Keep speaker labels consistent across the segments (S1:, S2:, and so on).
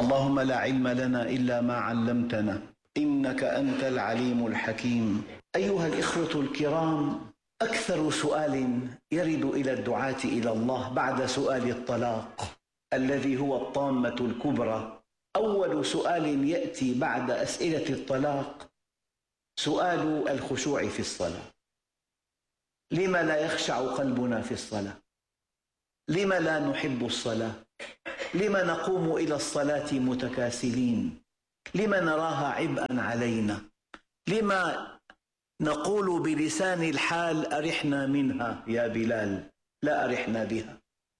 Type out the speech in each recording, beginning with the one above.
S1: اللهم لا علم لنا إلا ما علمتنا إنك أنت العليم الحكيم. أيها الإخوة الكرام، أكثر سؤال يرد إلى الدعاة إلى الله بعد سؤال الطلاق الذي هو الطامة الكبرى، أول سؤال يأتي بعد أسئلة الطلاق سؤال الخشوع في الصلاة. لما لا يخشع قلبنا في الصلاة؟ لما لا نحب الصلاة؟ لما نقوم إلى الصلاة متكاسلين؟ لما نراها عبئا علينا؟ لما نقول بلسان الحال أرحنا منها يا بلال، لا أرحنا بها؟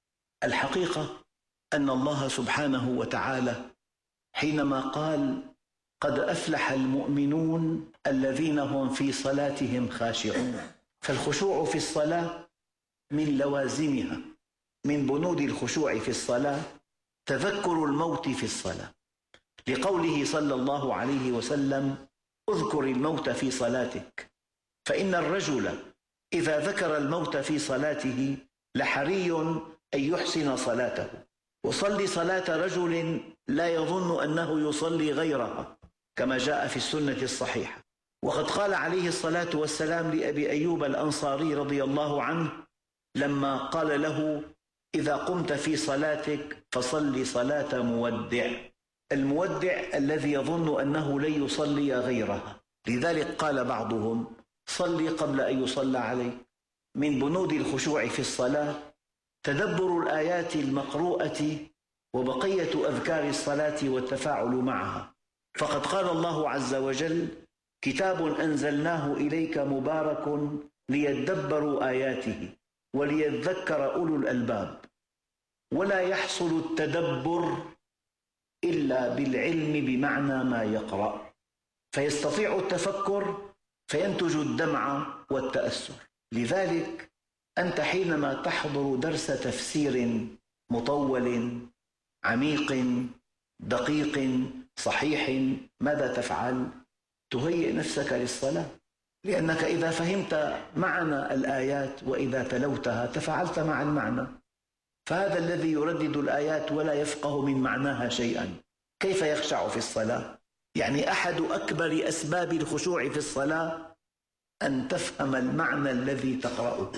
S1: الحقيقة أن الله سبحانه وتعالى حينما قال قد أفلح المؤمنون الذين هم في صلاتهم خاشعون، فالخشوع في الصلاة من لوازمها، من بنود الخشوع في الصلاة تذكر الموت في الصلاة، لقوله صلى الله عليه وسلم اذكر الموت في صلاتك، فإن الرجل إذا ذكر الموت في صلاته لحري أن يحسن صلاته. وصلي صلاة رجل لا يظن أنه يصلي غيرها كما جاء في السنة الصحيحة. وقد قال عليه الصلاة والسلام لأبي أيوب الأنصاري رضي الله عنه لما قال له إذا قمت في صلاتك فصلي صلاة مودع، المودع الذي يظن أنه لن يصلي غيرها. لذلك قال بعضهم صلي قبل أن يصلى عليك. من بنود الخشوع في الصلاة تدبر الآيات المقروءة وبقية أذكار الصلاة والتفاعل معها، فقد قال الله عز وجل كتاب أنزلناه إليك مبارك ليدبروا آياته وليذكر أولو الألباب. ولا يحصل التدبر إلا بالعلم بمعنى ما يقرأ، فيستطيع التفكر فينتج الدمع والتأثر. لذلك أنت حينما تحضر درس تفسير مطول عميق دقيق صحيح ماذا تفعل؟ تهيئ نفسك للصلاة، لأنك إذا فهمت معنى الآيات وإذا تلوتها تفاعلت مع المعنى. فهذا الذي يردد الآيات ولا يفقه من معناها شيئا كيف يخشع في الصلاة؟ يعني أحد أكبر أسباب الخشوع في الصلاة أن تفهم المعنى الذي تقرأه.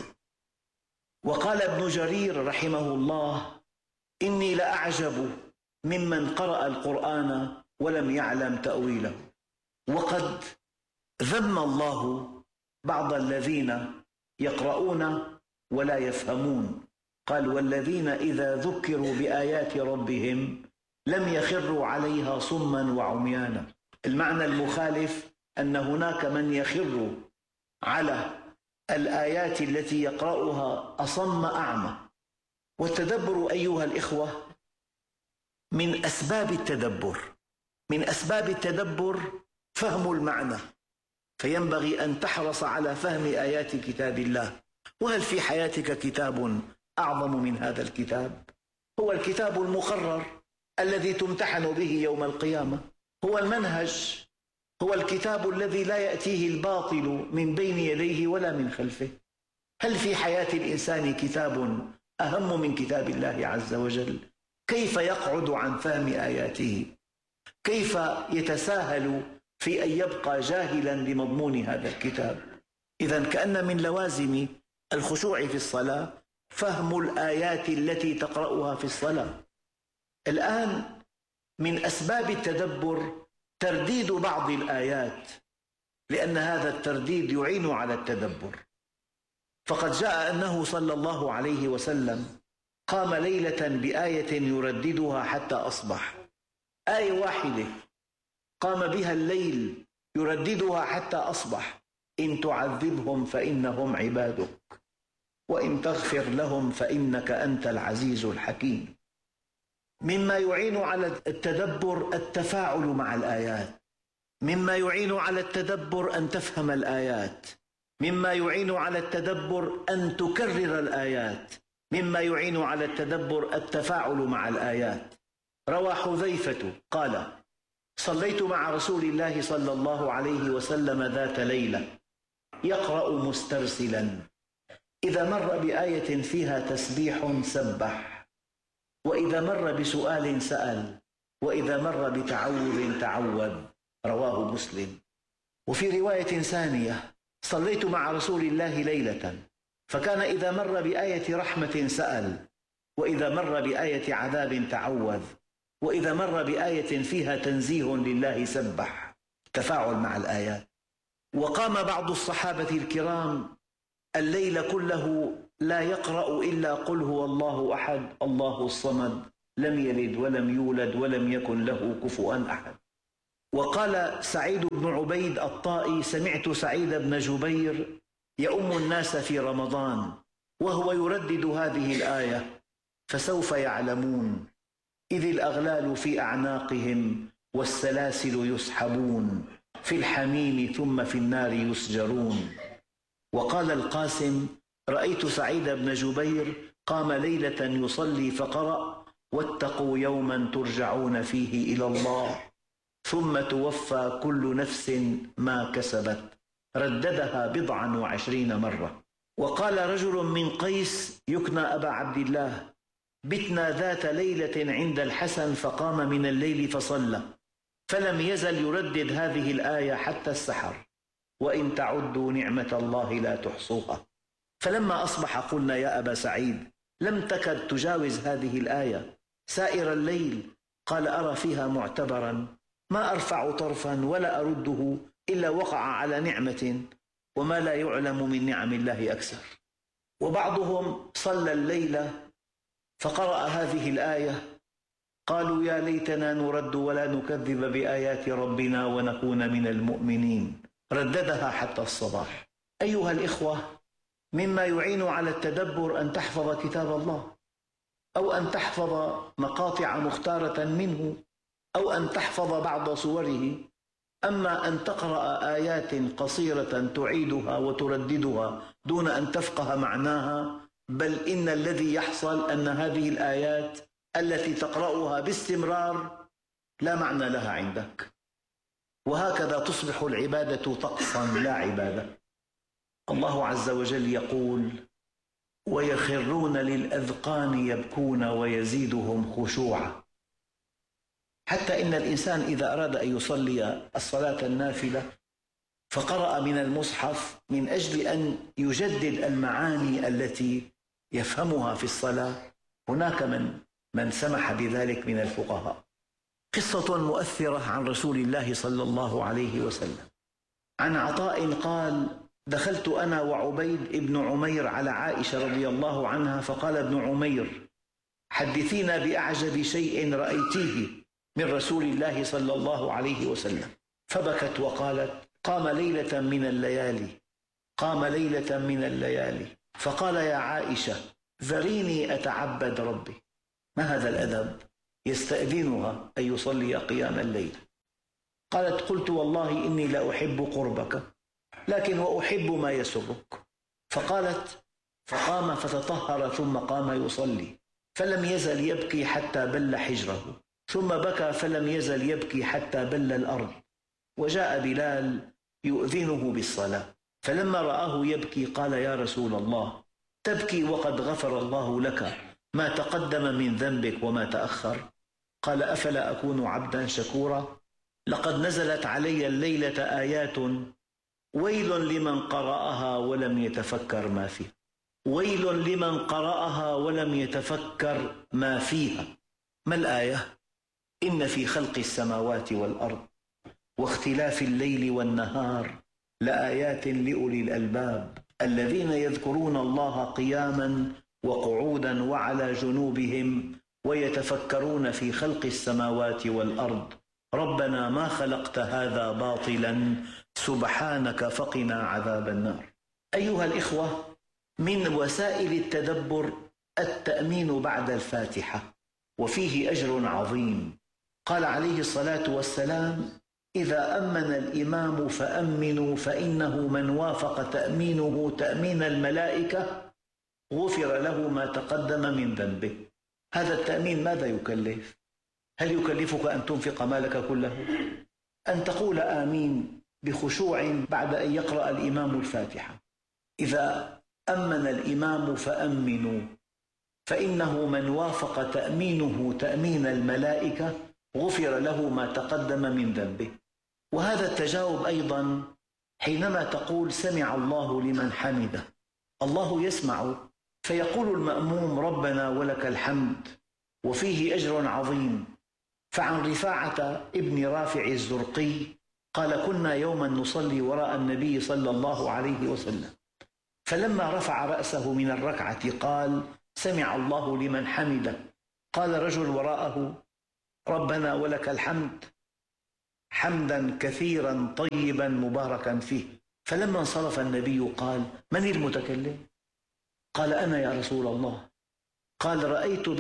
S1: وقال ابن جرير رحمه الله إني لأعجب ممن قرأ القرآن ولم يعلم تأويله. وقد ذم الله بعض الذين يقرؤون ولا يفهمون، قال والذين إذا ذكروا بآيات ربهم لم يخروا عليها صما وعميانا. المعنى المخالف أن هناك من يخر على الآيات التي يقرأها أصم أعمى. والتدبر أيها الإخوة من أسباب التدبر، من أسباب التدبر فهم المعنى، فينبغي أن تحرص على فهم آيات كتاب الله. وهل في حياتك كتاب أعظم من هذا الكتاب؟ هو الكتاب المقرر الذي تمتحن به يوم القيامة، هو المنهج، هو الكتاب الذي لا يأتيه الباطل من بين يديه ولا من خلفه. هل في حياة الإنسان كتاب أهم من كتاب الله عز وجل؟ كيف يقعد عن فهم آياته؟ كيف يتساهل في أن يبقى جاهلا لمضمون هذا الكتاب؟ إذن كأن من لوازم الخشوع في الصلاة فهم الآيات التي تقرأها في الصلاة. الآن من أسباب التدبر ترديد بعض الآيات، لأن هذا الترديد يعين على التدبر. فقد جاء أنه صلى الله عليه وسلم قام ليلة بآية يرددها حتى أصبح، آية واحدة قام بها الليل يرددها حتى أصبح: إن تعذبهم فإنهم عبادك وإن تغفر لهم فإنك أنت العزيز الحكيم. مما يعين على التدبر التفاعل مع الآيات، مما يعين على التدبر أن تفهم الآيات، مما يعين على التدبر أن تكرر الآيات، مما يعين على التدبر التفاعل مع الآيات. روى حذيفة قال: صليت مع رسول الله صلى الله عليه وسلم ذات ليلة يقرأ مسترسلا، إذا مر بآية فيها تسبيح سبح، وإذا مر بسؤال سأل، وإذا مر بتعوذ تعوذ، رواه مسلم. وفي رواية ثانية: صليت مع رسول الله ليلة فكان إذا مر بآية رحمة سأل، وإذا مر بآية عذاب تعوذ، وإذا مر بآية فيها تنزيه لله سبح. تفاعل مع الآيات. وقام بعض الصحابة الكرام الليل كله لا يقرأ إلا قل هو الله أحد الله الصمد لم يلد ولم يولد ولم يكن له كفوا أحد. وقال سعيد بن عبيد الطائي: سمعت سعيد بن جبير يؤم الناس في رمضان وهو يردد هذه الآية: فسوف يعلمون إذ الأغلال في أعناقهم والسلاسل يسحبون في الحميم ثم في النار يسجرون. وقال القاسم: رأيت سعيد بن جبير قام ليلة يصلي فقرأ: واتقوا يوما ترجعون فيه إلى الله ثم توفى كل نفس ما كسبت، رددها 27 مرة. وقال رجل من قيس يكنى أبا عبد الله: بتنا ذات ليلة عند الحسن فقام من الليل فصلى فلم يزل يردد هذه الآية حتى السحر: وإن تعدوا نعمة الله لا تحصوها. فلما أصبح قلنا: يا أبا سعيد، لم تكد تجاوز هذه الآية سائر الليل. قال: أرى فيها معتبرا ما أرفع طرفا ولا أرده إلا وقع على نعمة، وما لا يعلم من نعم الله أكثر. وبعضهم صلى الليلة فقرأ هذه الآية: قالوا يا ليتنا نرد ولا نكذب بآيات ربنا ونكون من المؤمنين، رددها حتى الصباح. أيها الإخوة، مما يعين على التدبر أن تحفظ كتاب الله، أو أن تحفظ مقاطع مختارة منه، أو أن تحفظ بعض صوره. أما أن تقرأ آيات قصيرة تعيدها وترددها دون أن تفقه معناها، بل إن الذي يحصل أن هذه الآيات التي تقرأها باستمرار لا معنى لها عندك، وهكذا تصبح العبادة طقسا لا عبادة. الله عز وجل يقول: ويخرون للأذقان يبكون ويزيدهم خشوعا. حتى إن الإنسان إذا أراد أن يصلي الصلاة النافلة فقرأ من المصحف من أجل أن يجدد المعاني التي يفهمها في الصلاة، هناك من سمح بذلك من الفقهاء. قصة مؤثرة عن رسول الله صلى الله عليه وسلم. عن عطاء قال: دخلت أنا وعبيد ابن عمير على عائشة رضي الله عنها، فقال ابن عمير: حدثينا بأعجب شيء رأيتيه من رسول الله صلى الله عليه وسلم. فبكت وقالت: قام ليلة من الليالي فقال: يا عائشة ذريني أتعبد ربي. ما هذا الأدب؟ يستأذنها أن يصلي قيام الليل. قالت: قلت والله إني لا أحب قربك، لكن وأحب ما يسرك. فقالت: فقام فتطهر ثم قام يصلي فلم يزل يبكي حتى بل حجره، ثم بكى فلم يزل يبكي حتى بل الأرض. وجاء بلال يؤذنه بالصلاة، فلما رآه يبكي قال: يا رسول الله، تبكي وقد غفر الله لك ما تقدم من ذنبك وما تأخر؟ قال: أفلا أكون عبدا شكورا؟ لقد نزلت علي الليلة آيات ويل لمن قرأها ولم يتفكر ما فيها، ويل لمن قرأها ولم يتفكر ما فيها. ما الآية؟ إن في خلق السماوات والأرض واختلاف الليل والنهار لآيات لأولي الألباب الذين يذكرون الله قياما وقعودا وعلى جنوبهم ويتفكرون في خلق السماوات والأرض ربنا ما خلقت هذا باطلا سبحانك فقنا عذاب النار. أيها الإخوة، من وسائل التدبر التأمين بعد الفاتحة، وفيه أجر عظيم. قال عليه الصلاة والسلام: إذا أمن الإمام فأمنوا، فإنه من وافق تأمينه تأمين الملائكة غفر له ما تقدم من ذنبه. هذا التأمين ماذا يكلف؟ هل يكلفك أن تنفق مالك كله؟ أن تقول آمين بخشوع بعد أن يقرأ الإمام الفاتحة. إذا أمن الإمام فأمنوا، فإنه من وافق تأمينه تأمين الملائكة غفر له ما تقدم من ذنبه. وهذا التجاوب أيضا حينما تقول سمع الله لمن حمده، الله يسمع، فيقول المأموم ربنا ولك الحمد، وفيه أجر عظيم. فعن رفاعة ابن رافع الزرقي قال كنا يوما نصلي وراء النبي صلى الله عليه وسلم، فلما رفع رأسه من الركعة قال سمع الله لمن حمده، قال رجل وراءه ربنا ولك الحمد حمدا كثيرا طيبا مباركا فيه. فلما انصرف النبي قال من المتكلم؟ قال أنا يا رسول الله. قال رأيت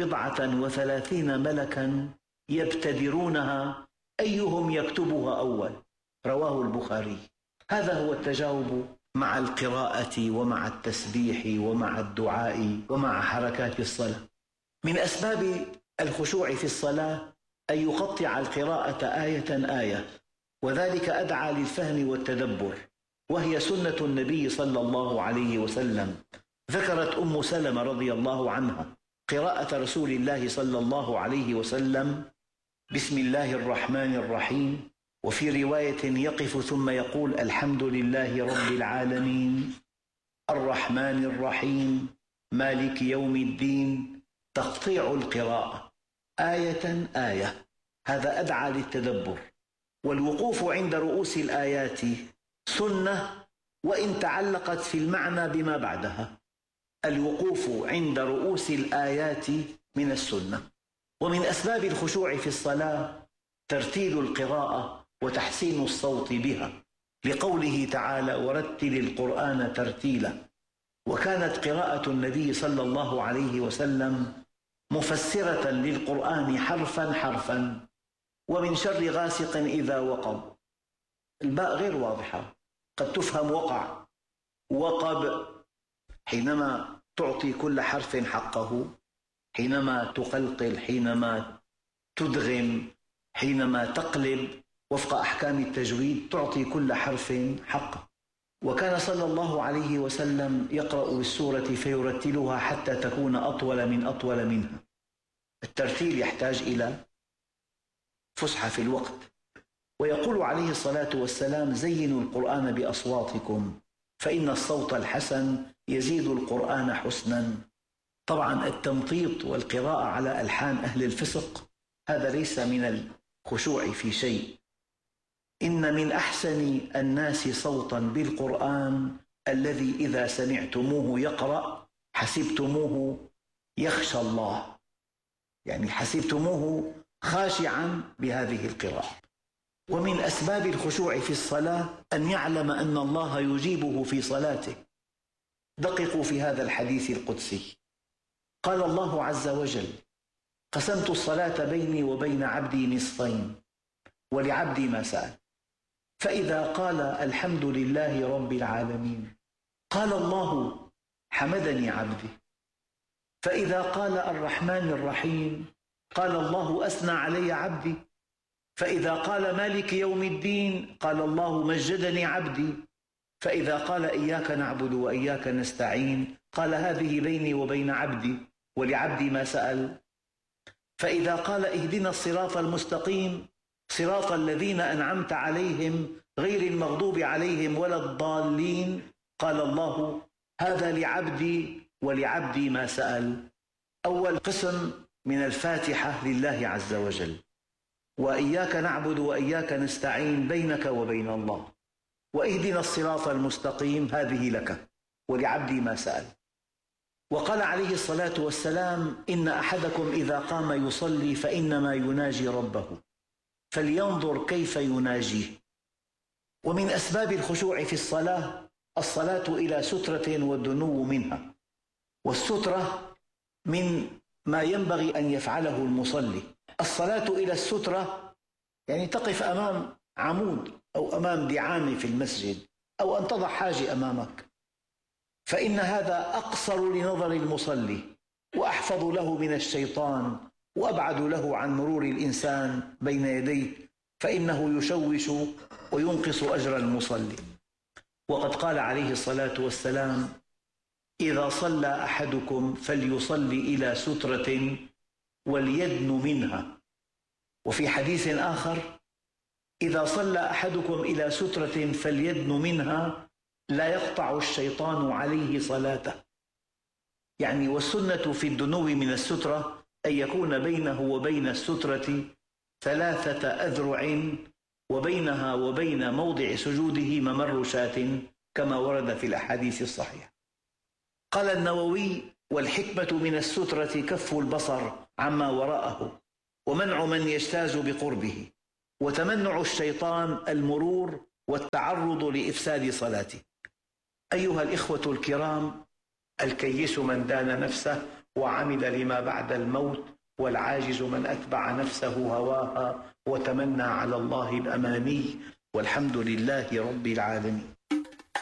S1: 37 ملكا يبتدرونها أيهم يكتبها أول، رواه البخاري. هذا هو التجاوب مع القراءة ومع التسبيح ومع الدعاء ومع حركات الصلاة. من أسباب الخشوع في الصلاة أن يقطع القراءة آية آية، وذلك أدعى للفهم والتدبر، وهي سنة النبي صلى الله عليه وسلم. ذكرت أم سلمة رضي الله عنها قراءة رسول الله صلى الله عليه وسلم بسم الله الرحمن الرحيم، وفي رواية يقف ثم يقول الحمد لله رب العالمين الرحمن الرحيم مالك يوم الدين، تقطيع القراءة آية آية، هذا أدعى للتدبر. والوقوف عند رؤوس الآيات سنة وإن تعلقت في المعنى بما بعدها. الوقوف عند رؤوس الآيات من السنة. ومن أسباب الخشوع في الصلاة ترتيل القراءة وتحسين الصوت بها، لقوله تعالى ورتل القرآن ترتيلا. وكانت قراءة النبي صلى الله عليه وسلم مفسرة للقرآن حرفا حرفا. ومن شر غاسق إذا وقب، الباء غير واضحة، قد تفهم وقع وقب، حينما تعطي كل حرف حقه، حينما تقلقل، حينما تدغم، حينما تقلب وفق أحكام التجويد، تعطي كل حرف حقه. وكان صلى الله عليه وسلم يقرأ بالسورة فيرتلها حتى تكون أطول من أطول منها. الترتيل يحتاج إلى فسحة في الوقت. ويقول عليه الصلاة والسلام زينوا القرآن بأصواتكم فإن الصوت الحسن يزيد القرآن حسنا. طبعا التمطيط والقراءة على ألحان أهل الفسق هذا ليس من الخشوع في شيء. إن من أحسن الناس صوتا بالقرآن الذي إذا سمعتموه يقرأ حسبتموه يخشى الله، يعني حسبتموه خاشعا بهذه القراءة. ومن أسباب الخشوع في الصلاة أن يعلم أن الله يجيبه في صلاته. دققوا في هذا الحديث القدسي. قال الله عز وجل قسمت الصلاة بيني وبين عبدي نصفين ولعبدي ما سأل، فإذا قال الحمد لله رب العالمين قال الله حمدني عبدي، فإذا قال الرحمن الرحيم قال الله أثنى علي عبدي، فإذا قال مالك يوم الدين قال الله مجدني عبدي، فإذا قال إياك نعبد وإياك نستعين قال هذه بيني وبين عبدي ولعبدي ما سأل، فإذا قال اهدنا الصراط المستقيم صراط الذين أنعمت عليهم غير المغضوب عليهم ولا الضالين قال الله هذا لعبدي ولعبدي ما سأل. أول قسم من الفاتحة لله عز وجل، وإياك نعبد وإياك نستعين بينك وبين الله، واهدنا الصراط المستقيم هذه لك ولعبدي ما سأل. وقال عليه الصلاة والسلام إن أحدكم إذا قام يصلي فإنما يناجي ربه فلينظر كيف يناجيه. ومن أسباب الخشوع في الصلاة الصلاة إلى سترة والدنو منها. والسترة من ما ينبغي أن يفعله المصلي. الصلاة إلى السترة يعني تقف أمام عمود أو أمام دعامة في المسجد أو أن تضع حاجة أمامك، فإن هذا أقصر لنظر المصلي وأحفظ له من الشيطان وأبعد له عن مرور الإنسان بين يديه، فإنه يشوش وينقص أجر المصلي. وقد قال عليه الصلاة والسلام إذا صلى أحدكم فليصلي إلى سترة وليدن منها. وفي حديث آخر: إذا صلى أحدكم إلى سترة فليدن منها لا يقطع الشيطان عليه صلاته. يعني والسنة في الدنو من السترة أن يكون بينه وبين السترة 3 أذرع وبينها وبين موضع سجوده ممر شاة كما ورد في الأحاديث الصحيحة. قال النووي: والحكمة من السترة كف البصر عما وراءه ومنع من يجتاز بقربه وتمنع الشيطان المرور والتعرض لإفساد صلاته. أيها الإخوة الكرام، الكيس من دان نفسه وعمل لما بعد الموت، والعاجز من أتبع نفسه هواها وتمنى على الله الأماني، والحمد لله رب العالمين.